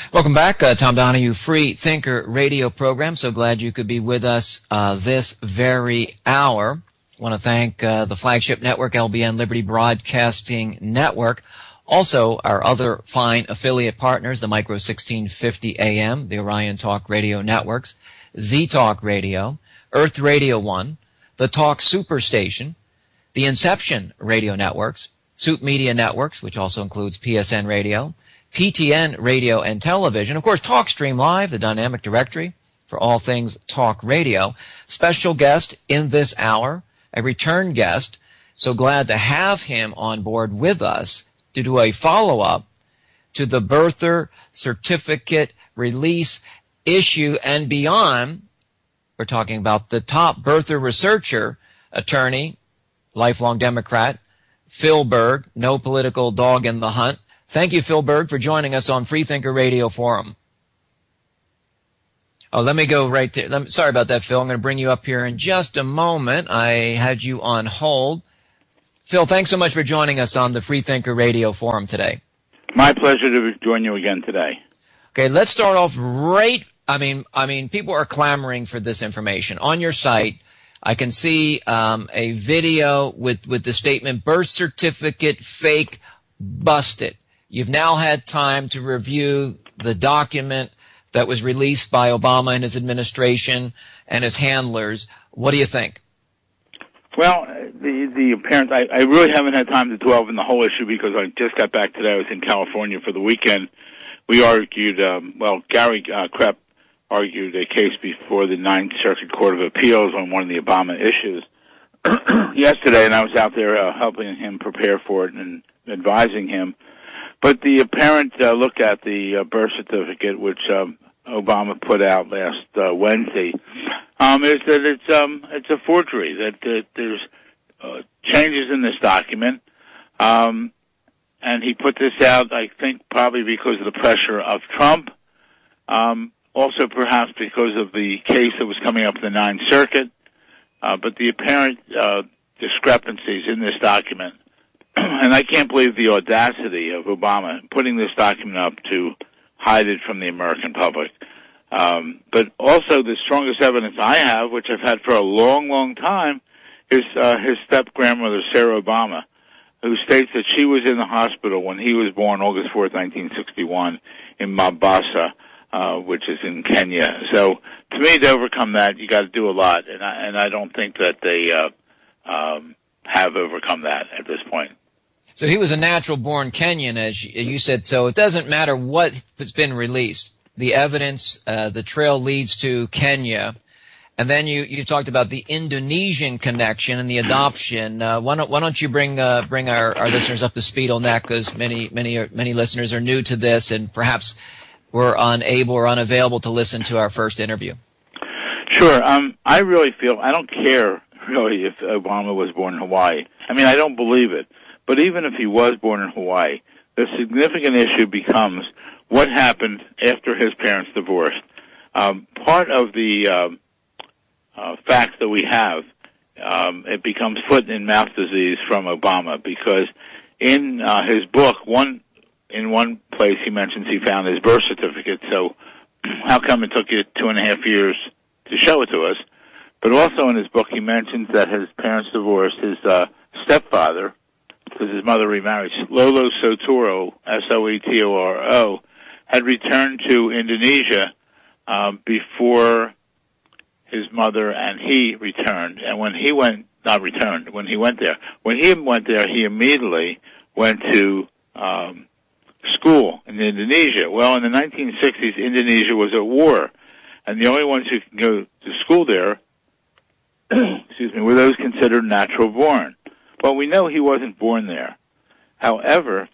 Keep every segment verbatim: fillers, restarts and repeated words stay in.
Welcome back. Uh, Tom Donahue, Free Thinker Radio program. So glad you could be with us uh, this very hour. I want to thank uh, the flagship network, L B N Liberty Broadcasting Network. Also, our other fine affiliate partners, the Micro sixteen fifty A M, the Orion Talk Radio Networks, Z Talk Radio, Earth Radio One, the Talk Superstation, the Inception Radio Networks, Soup Media Networks, which also includes P S N Radio, P T N Radio and Television, of course, TalkStream Live, the dynamic directory for all things talk radio. Special guest in this hour, a return guest. So glad to have him on board with us to do a follow-up to the birther certificate release issue and beyond. We're talking about the top birther researcher, attorney, lifelong Democrat, Phil Berg, no political dog in the hunt. Thank you, Phil Berg, for joining us on Freethinker Radio Forum. Oh, let me go right there. Let me, sorry about that, Phil. I'm going to bring you up here in just a moment. I had you on hold. Phil, thanks so much for joining us on the Freethinker Radio Forum today. My pleasure to join you again today. Okay, let's start off right. I mean, I mean, people are clamoring for this information. On your site, I can see um, a video with, with the statement, birth certificate fake busted. You've now had time to review the document that was released by Obama and his administration and his handlers. What do you think? Well, the the parents, I, I really haven't had time to dwell in the whole issue because I just got back today. I was in California for the weekend. We argued, um, well, Gary uh, Krepp argued a case before the Ninth Circuit Court of Appeals on one of the Obama issues yesterday, and I was out there uh, helping him prepare for it and advising him. But the apparent uh, look at the uh, birth certificate, which um, Obama put out last uh, Wednesday, um, is that it's um, it's a forgery. That, that there's uh, changes in this document, um, and he put this out, I think, probably because of the pressure of Trump. Um, also, perhaps because of the case that was coming up in the Ninth Circuit. Uh, but the apparent uh, discrepancies in this document. And I can't believe the audacity of Obama putting this document up to hide it from the American public. Um, but also the strongest evidence I have, which I've had for a long, long time, is uh, his step-grandmother, Sarah Obama, who states that she was in the hospital when he was born August fourth, nineteen sixty-one, in Mombasa, uh, which is in Kenya. So to me, to overcome that, you got to do a lot, and I, and I don't think that they uh, um, have overcome that at this point. So he was a natural-born Kenyan, as you said. So it doesn't matter what has been released. The evidence, uh, the trail leads to Kenya. And then you, you talked about the Indonesian connection and the adoption. Uh, why don't, why don't you bring, uh, bring our, our listeners up to speed on that? Because many, many, are, many listeners are new to this and perhaps were unable or unavailable to listen to our first interview. Sure. Um, I really feel, I don't care really if Obama was born in Hawaii. I mean, I don't believe it. But even if he was born in Hawaii, the significant issue becomes what happened after his parents divorced. Um, part of the um, uh, facts that we have, um, it becomes foot and mouth disease from Obama because in uh, his book, one in one place he mentions he found his birth certificate. So how come it took you two and a half years to show it to us? But also in his book he mentions that his parents divorced. His uh, stepfather, because his mother remarried, Lolo Sotoro, S O E T O R O, had returned to Indonesia um, before his mother and he returned. And when he went, not returned, when he went there, when he went there, he immediately went to um, school in Indonesia. Well, in the nineteen sixties, Indonesia was at war, and the only ones who could go to school there, excuse me, were those considered natural born. Well, we know he wasn't born there. However,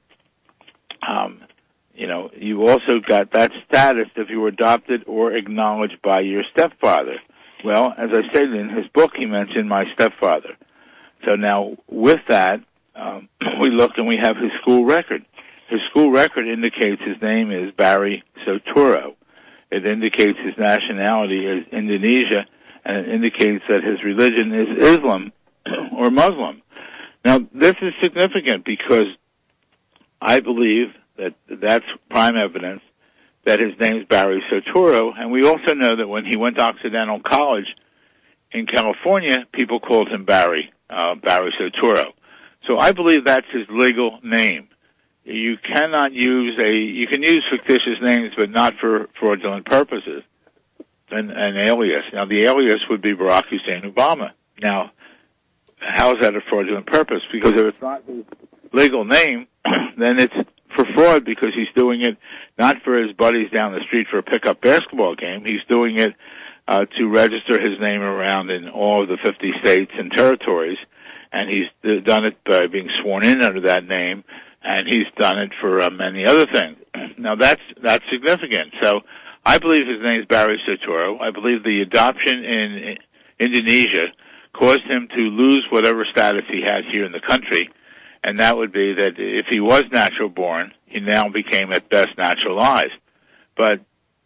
um, you know, you also got that status if you were adopted or acknowledged by your stepfather. Well, as I stated in his book, he mentioned my stepfather. So now, with that, um, we look and we have his school record. His school record indicates his name is Barry Sotoro. It indicates his nationality is Indonesia, and it indicates that his religion is Islam or Muslim. Now, this is significant because I believe that that's prime evidence that his name is Barry Soetoro, and we also know that when he went to Occidental College in California, people called him Barry, uh, Barry Soetoro. So I believe that's his legal name. You cannot use a, you can use fictitious names, but not for fraudulent purposes. An, an alias. Now, the alias would be Barack Hussein Obama. Now, how is that a fraudulent purpose? Because if it's not his legal name, then it's for fraud because he's doing it not for his buddies down the street for a pickup basketball game. He's doing it uh, to register his name around in all of the fifty states and territories, and he's done it by being sworn in under that name, and he's done it for uh, many other things. Now, that's that's significant. So I believe his name is Barry Soetoro. I believe the adoption in Indonesia caused him to lose whatever status he had here in the country, and that would be that if he was natural born, he now became at best naturalized. But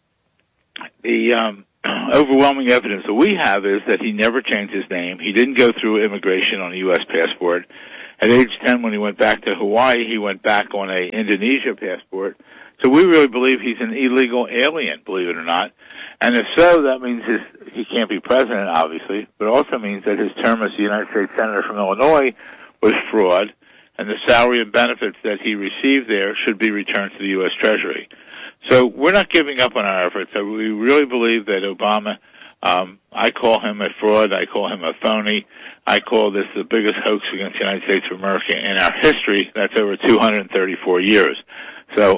the um, overwhelming evidence that we have is that he never changed his name. He didn't go through immigration on a U S passport. At age ten, when he went back to Hawaii, he went back on a Indonesia passport. So we really believe he's an illegal alien, believe it or not. And if so, that means his, he can't be president, obviously, but it also means that his term as the United States Senator from Illinois was fraud, and the salary and benefits that he received there should be returned to the U S Treasury. So we're not giving up on our efforts. So we really believe that Obama, um, I call him a fraud, I call him a phony, I call this the biggest hoax against the United States of America in our history. That's over two hundred thirty-four years. So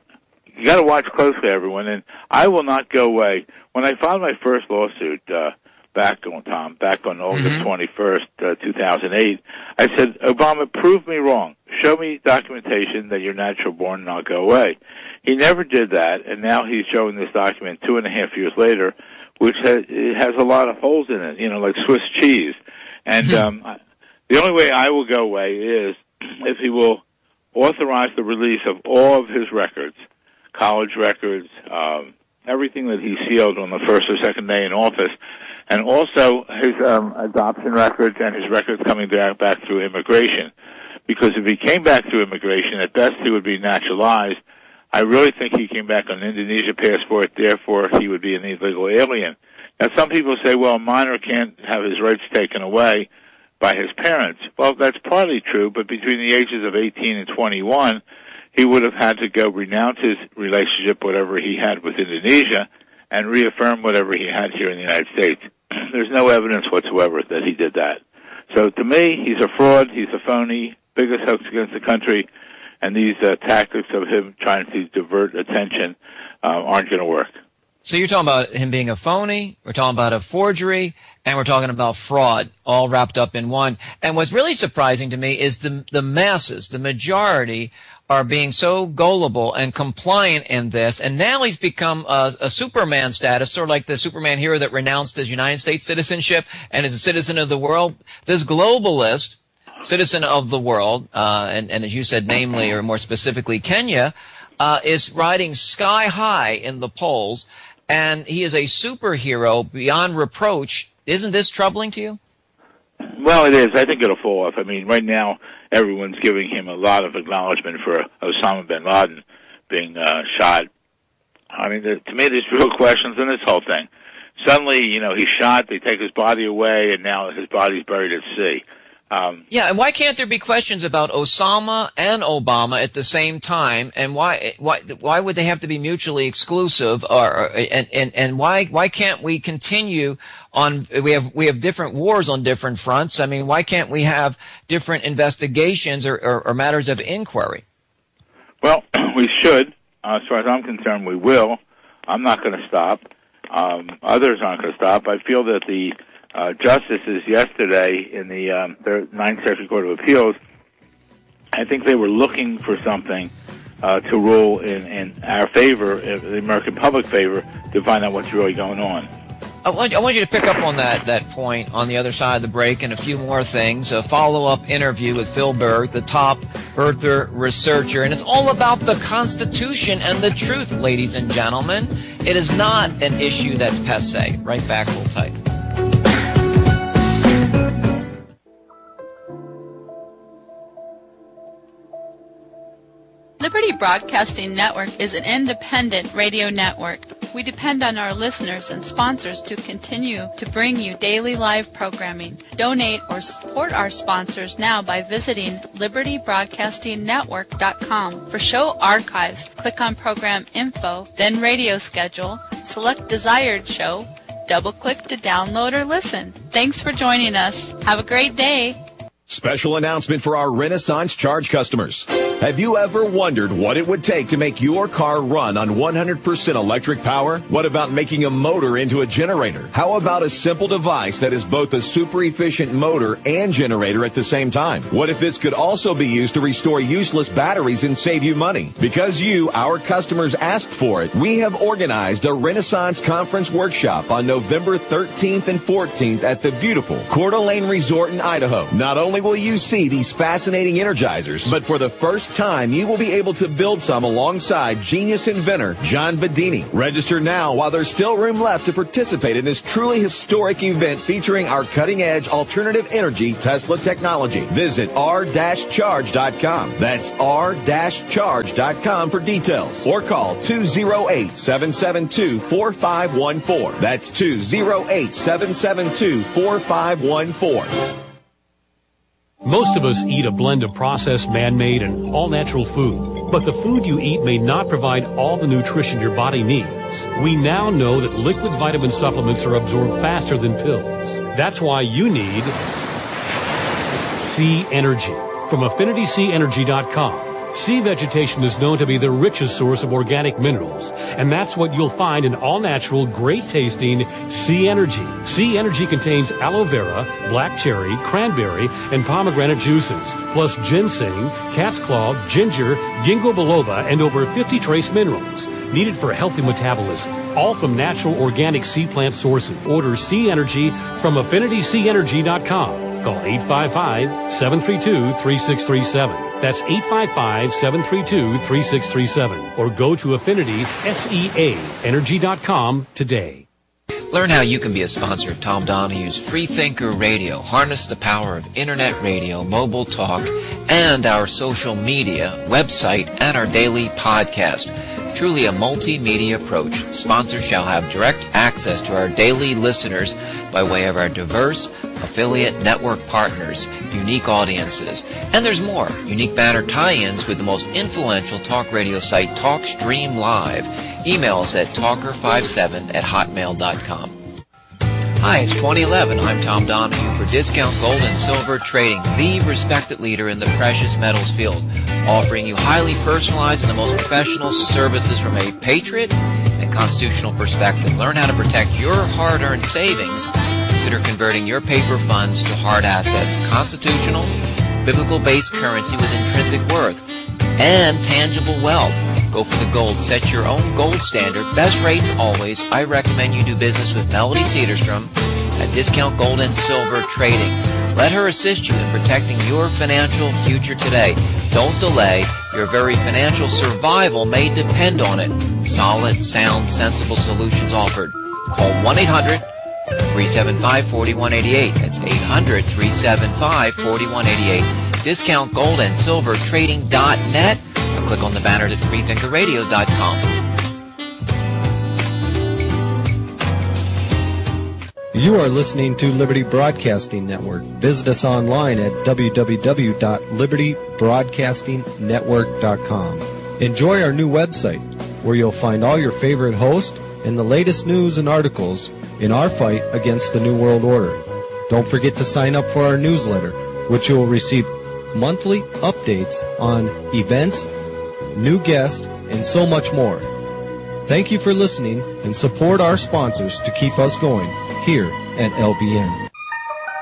you got to watch closely, everyone, and I will not go away. When I filed my first lawsuit uh, back on Tom, back on August twenty-first, uh, two thousand eight, I said, Obama, prove me wrong. Show me documentation that you're natural born, and I'll go away. He never did that, and now he's showing this document two and a half years later, which has, it has a lot of holes in it, you know, like Swiss cheese. And um, the only way I will go away is if he will authorize the release of all of his records, college records, um, everything that he sealed on the first or second day in office, and also his um, adoption records and his records coming back, back through immigration. Because if he came back through immigration, at best he would be naturalized. I really think he came back on an Indonesia passport, therefore he would be an illegal alien. Now, some people say, well, a minor can't have his rights taken away by his parents. Well, that's partly true, but between the ages of eighteen and twenty-one, he would have had to go renounce his relationship, whatever he had with Indonesia, and reaffirm whatever he had here in the United States. There's no evidence whatsoever that he did that. So to me, he's a fraud, he's a phony, biggest hoax against the country, and these uh, tactics of him trying to divert attention uh, aren't going to work. So you're talking about him being a phony, we're talking about a forgery, and we're talking about fraud, all wrapped up in one. And what's really surprising to me is the the masses, the majority, are being so gullible and compliant in this, and now he's become a, a Superman status, sort of like the Superman hero that renounced his United States citizenship and is a citizen of the world. This globalist, citizen of the world, uh, and, and as you said, namely, or more specifically, Kenya, uh, is riding sky high in the polls, and he is a superhero beyond reproach. Isn't this troubling to you? Well, it is. I think it'll fall off. I mean, right now, everyone's giving him a lot of acknowledgement for Osama bin Laden being uh, shot. I mean, to me, there's real questions in this whole thing. Suddenly, you know, he's shot, they take his body away, and now his body's buried at sea. Um, yeah, and why can't there be questions about Osama and Obama at the same time? And why why why would they have to be mutually exclusive? Or, or and and and why why can't we continue on? We have we have different wars on different fronts. I mean, why can't we have different investigations or, or, or matters of inquiry? Well, we should. Uh, as far as I'm concerned, we will. I'm not going to stop. Um, others aren't going to stop. I feel that the Uh, justices yesterday in the um, Ninth Circuit Court of Appeals, I think they were looking for something uh, to rule in, in our favor, in the American public favor, to find out what's really going on. I want, I want you to pick up on that, that point on the other side of the break and a few more things. A follow-up interview with Phil Berg, the top birther researcher. And it's all about the Constitution and the truth, ladies and gentlemen. It is not an issue that's passé. Right back, hold tight. Liberty Broadcasting Network is an independent radio network. We depend on our listeners and sponsors to continue to bring you daily live programming. Donate or support our sponsors now by visiting liberty broadcasting network dot com. For show archives, click on Program Info, then Radio Schedule, select desired show, double-click to download or listen. Thanks for joining us. Have a great day. Special announcement for our Renaissance Charge customers. Have you ever wondered what it would take to make your car run on one hundred percent electric power? What about making a motor into a generator? How about a simple device that is both a super efficient motor and generator at the same time? What if this could also be used to restore useless batteries and save you money? Because you, our customers, asked for it, we have organized a Renaissance Conference Workshop on November thirteenth and fourteenth at the beautiful Coeur d'Alene Resort in Idaho. Not only will you see these fascinating energizers, but for the first time, you will be able to build some alongside genius inventor John Bedini. Register now while there's still room left to participate in this truly historic event featuring our cutting-edge alternative energy Tesla technology. Visit r dash charge dot com. That's r dash charge dot com for details. Or call two oh eight, seven seven two, four five one four. That's two oh eight, seven seven two, four five one four. Most of us eat a blend of processed, man-made, and all-natural food. But the food you eat may not provide all the nutrition your body needs. We now know that liquid vitamin supplements are absorbed faster than pills. That's why you need Sea Energy from affinity sea energy dot com. Sea vegetation is known to be the richest source of organic minerals, and that's what you'll find in all-natural, great-tasting Sea Energy. Sea Energy contains aloe vera, black cherry, cranberry, and pomegranate juices, plus ginseng, cat's claw, ginger, ginkgo biloba, and over fifty trace minerals needed for a healthy metabolism, all from natural organic sea plant sources. Order Sea Energy from affinity sea energy dot com. Call eight five five, seven three two, three six three seven. That's eight five five, seven three two, three six three seven. Or go to affinity sea energy dot com today. Learn how you can be a sponsor of Tom Donahue's Freethinker Radio. Harness the power of internet radio, mobile talk, and our social media, website, and our daily podcast. Truly a multimedia approach. Sponsors shall have direct access to our daily listeners by way of our diverse affiliate network partners, unique audiences, and there's more. Unique banner tie-ins with the most influential talk radio site, TalkStream Live. Emails at talker five seven at hotmail dot com. Hi, it's twenty eleven. I'm Tom Donahue for Discount Gold and Silver Trading, the respected leader in the precious metals field, offering you highly personalized and the most professional services from a patriot and constitutional perspective. Learn how to protect your hard-earned savings. Consider converting your paper funds to hard assets, constitutional, biblical-based currency with intrinsic worth, and tangible wealth. Go for the gold. Set your own gold standard. Best rates always. I recommend you do business with Melody Cedarstrom at Discount Gold and Silver Trading. Let her assist you in protecting your financial future today. Don't delay. Your very financial survival may depend on it. Solid, sound, sensible solutions offered. Call one eight hundred, three seven five, four one eight eight. That's eight hundred, three seven five, four one eight eight. Discount Gold and Silver Trading dot net. Click on the banner at freethinker radio dot com. You are listening to Liberty Broadcasting Network. Visit us online at w w w dot liberty broadcasting network dot com. Enjoy our new website, where you'll find all your favorite hosts and the latest news and articles in our fight against the New World Order. Don't forget to sign up for our newsletter, which you will receive monthly updates on events, new guests, and so much more. Thank you for listening, and support our sponsors to keep us going here at L B N.